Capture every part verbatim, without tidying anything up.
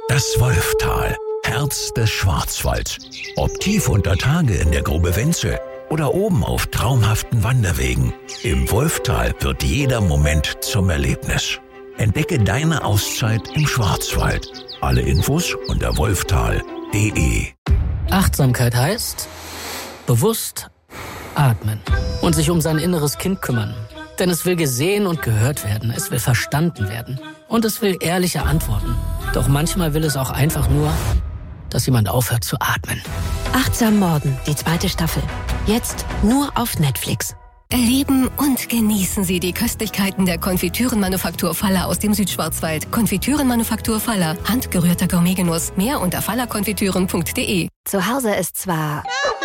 Das Wolftal, Herz des Schwarzwalds. Ob tief unter Tage in der Grube Wenzel oder oben auf traumhaften Wanderwegen. Im Wolftal wird jeder Moment zum Erlebnis. Entdecke deine Auszeit im Schwarzwald. Alle Infos unter wolftal punkt de. Achtsamkeit heißt bewusst atmen und sich um sein inneres Kind kümmern. Denn es will gesehen und gehört werden, es will verstanden werden und es will ehrliche Antworten. Doch manchmal will es auch einfach nur, dass jemand aufhört zu atmen. Achtsam Morden, die zweite Staffel. Jetzt nur auf Netflix. Erleben und genießen Sie die Köstlichkeiten der Konfitürenmanufaktur Faller aus dem Südschwarzwald. Konfitürenmanufaktur Faller. Handgerührter Gourmetgenuss. Mehr unter fallerkonfitüren punkt de. Zu Hause ist zwar...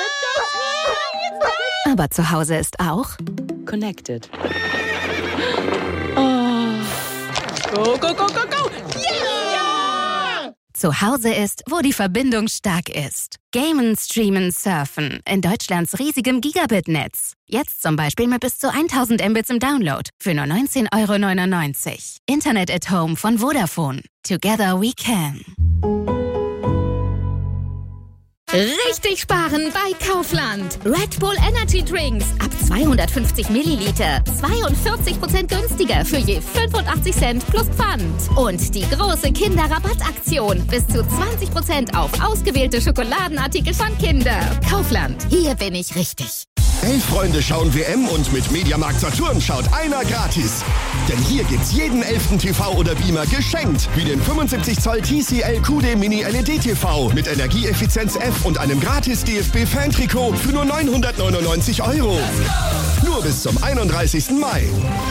aber zu Hause ist auch... Connected. Oh. Go, go, go, go, go! Yeah! Zu Hause ist, wo die Verbindung stark ist. Gamen, streamen, surfen. In Deutschlands riesigem Gigabit-Netz. Jetzt zum Beispiel mit bis zu tausend Mbits im Download. Für nur neunzehn Euro neunundneunzig. Internet at Home von Vodafone. Together we can. Richtig sparen bei Kaufland. Red Bull Energy Drinks ab zweihundertfünfzig Milliliter. zweiundvierzig Prozent günstiger für je fünfundachtzig Cent plus Pfand. Und die große Kinderrabattaktion. Bis zu zwanzig Prozent auf ausgewählte Schokoladenartikel von Kinder. Kaufland. Hier bin ich richtig. Elf Freunde schauen W M und mit Mediamarkt Saturn schaut einer gratis. Denn hier gibt's jeden elften T V oder Beamer geschenkt. Wie den fünfundsiebzig Zoll T C L Q D Mini L E D T V mit Energieeffizienz F und einem gratis D F B-Fan-Trikot für nur neunhundertneunundneunzig Euro. Nur bis zum einunddreißigsten Mai.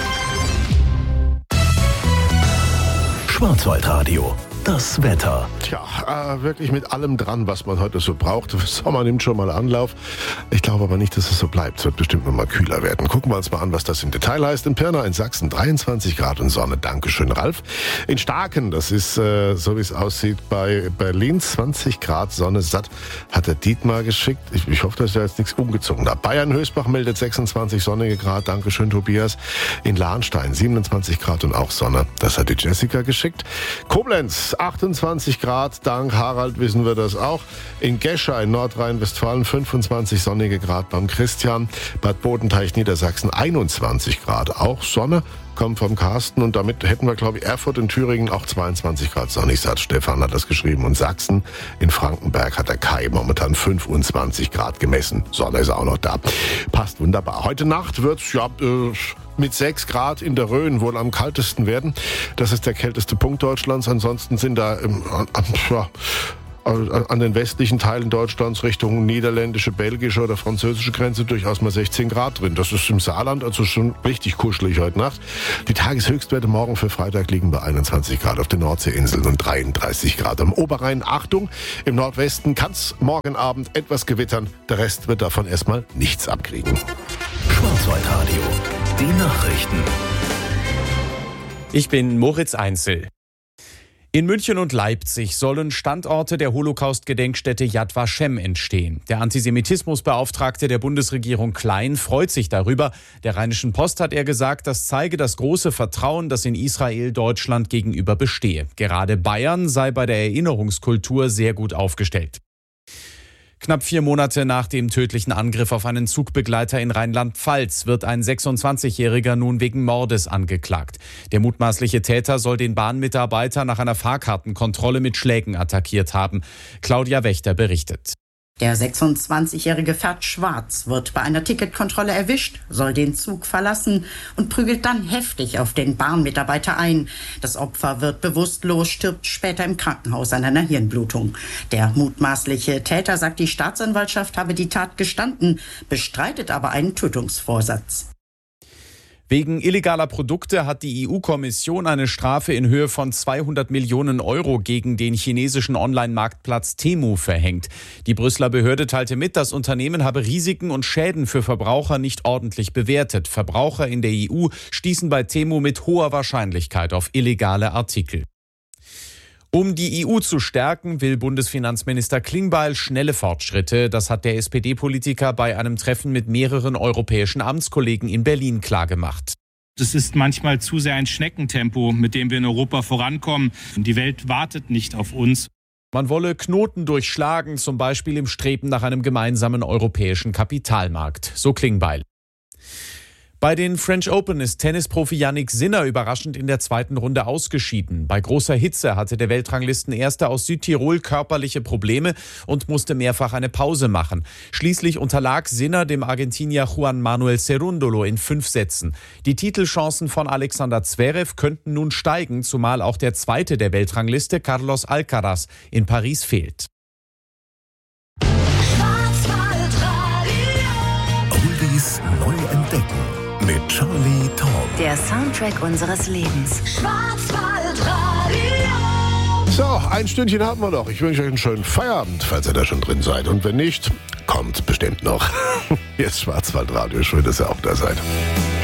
Schwarzwaldradio. Das Wetter. Tja, äh, wirklich mit allem dran, was man heute so braucht. Sommer nimmt schon mal Anlauf. Ich glaube aber nicht, dass es so bleibt. Es wird bestimmt noch mal kühler werden. Gucken wir uns mal an, was das im Detail heißt. In Pirna in Sachsen dreiundzwanzig Grad und Sonne. Dankeschön, Ralf. In Starken, das ist äh, so wie es aussieht, bei Berlin zwanzig Grad Sonne satt, hat der Dietmar geschickt. Ich, ich hoffe, dass er jetzt nichts umgezogen hat. Bayern Höchstbach meldet sechsundzwanzig sonnige Grad. Dankeschön, Tobias. In Lahnstein siebenundzwanzig Grad und auch Sonne. Das hat die Jessica geschickt. Koblenz achtundzwanzig Grad, dank Harald wissen wir das auch. In Gescher in Nordrhein-Westfalen fünfundzwanzig sonnige Grad beim Christian. Bad Bodenteich, Niedersachsen einundzwanzig Grad, auch Sonne. Kommt vom Carsten und damit hätten wir, glaube ich, Erfurt in Thüringen auch zweiundzwanzig Grad sonnig satt. Stefan hat das geschrieben. Und Sachsen in Frankenberg hat der Kai momentan fünfundzwanzig Grad gemessen. Sonne ist auch noch da. Passt wunderbar. Heute Nacht wird's ja äh, mit sechs Grad in der Rhön wohl am kaltesten werden. Das ist der kälteste Punkt Deutschlands. Ansonsten sind da ähm, ja, an den westlichen Teilen Deutschlands Richtung niederländische, belgische oder französische Grenze durchaus mal sechzehn Grad drin. Das ist im Saarland also schon richtig kuschelig heute Nacht. Die Tageshöchstwerte morgen für Freitag liegen bei einundzwanzig Grad auf den Nordseeinseln und dreiunddreißig Grad am Oberrhein. Achtung, im Nordwesten kann es morgen Abend etwas gewittern. Der Rest wird davon erstmal nichts abkriegen. Schwarzwaldradio. Die Nachrichten. Ich bin Moritz Einzel. In München und Leipzig sollen Standorte der Holocaust-Gedenkstätte Yad Vashem entstehen. Der Antisemitismusbeauftragte der Bundesregierung Klein freut sich darüber. Der Rheinischen Post hat er gesagt, das zeige das große Vertrauen, das in Israel Deutschland gegenüber bestehe. Gerade Bayern sei bei der Erinnerungskultur sehr gut aufgestellt. Knapp vier Monate nach dem tödlichen Angriff auf einen Zugbegleiter in Rheinland-Pfalz wird ein sechsundzwanzigjähriger nun wegen Mordes angeklagt. Der mutmaßliche Täter soll den Bahnmitarbeiter nach einer Fahrkartenkontrolle mit Schlägen attackiert haben. Claudia Wächter berichtet. Der sechsundzwanzigjährige fährt schwarz, wird bei einer Ticketkontrolle erwischt, soll den Zug verlassen und prügelt dann heftig auf den Bahnmitarbeiter ein. Das Opfer wird bewusstlos, stirbt später im Krankenhaus an einer Hirnblutung. Der mutmaßliche Täter sagt, die Staatsanwaltschaft habe die Tat gestanden, bestreitet aber einen Tötungsvorsatz. Wegen illegaler Produkte hat die E U-Kommission eine Strafe in Höhe von zweihundert Millionen Euro gegen den chinesischen Online-Marktplatz Temu verhängt. Die Brüsseler Behörde teilte mit, das Unternehmen habe Risiken und Schäden für Verbraucher nicht ordentlich bewertet. Verbraucher in der E U stießen bei Temu mit hoher Wahrscheinlichkeit auf illegale Artikel. Um die E U zu stärken, will Bundesfinanzminister Klingbeil schnelle Fortschritte. Das hat der S P D-Politiker bei einem Treffen mit mehreren europäischen Amtskollegen in Berlin klargemacht. Das ist manchmal zu sehr ein Schneckentempo, mit dem wir in Europa vorankommen. Die Welt wartet nicht auf uns. Man wolle Knoten durchschlagen, zum Beispiel im Streben nach einem gemeinsamen europäischen Kapitalmarkt. So Klingbeil. Bei den French Open ist Tennisprofi Jannik Sinner überraschend in der zweiten Runde ausgeschieden. Bei großer Hitze hatte der Weltranglistenerste aus Südtirol körperliche Probleme und musste mehrfach eine Pause machen. Schließlich unterlag Sinner dem Argentinier Juan Manuel Cerúndolo in fünf Sätzen. Die Titelchancen von Alexander Zverev könnten nun steigen, zumal auch der Zweite der Weltrangliste, Carlos Alcaraz, in Paris fehlt. Oldies neu entdecken. Mit Charlie Tom. Der Soundtrack unseres Lebens. Schwarzwaldradio. So, ein Stündchen haben wir noch. Ich wünsche euch einen schönen Feierabend, falls ihr da schon drin seid. Und wenn nicht, kommt bestimmt noch. Hier ist Schwarzwaldradio. Schön, dass ihr auch da seid.